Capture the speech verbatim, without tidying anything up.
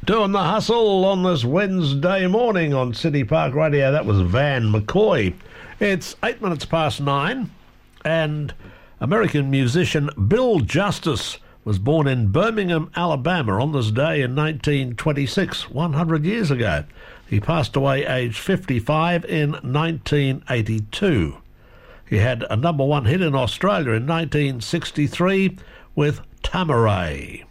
Doing the hustle on this Wednesday morning on City Park Radio. That was Van McCoy. It's eight minutes past nine, and American musician Bill Justice was born in Birmingham, Alabama on this day in nineteen twenty-six, one hundred years ago. He passed away aged fifty-five in nineteen eighty-two. He had a number one hit in Australia in nineteen sixty-three with Tamaray.